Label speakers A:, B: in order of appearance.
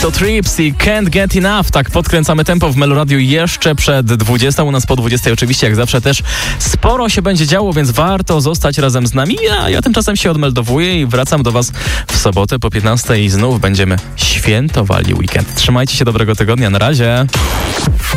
A: to Trips i Can't Get Enough. Tak podkręcamy tempo w Meloradiu jeszcze przed 20. U nas po 20 oczywiście jak zawsze też sporo się będzie działo, więc warto zostać razem z nami. Ja tymczasem się odmeldowuję i wracam do Was w sobotę po 15 i znów będziemy świętowali weekend. Trzymajcie się, dobrego tygodnia, na razie.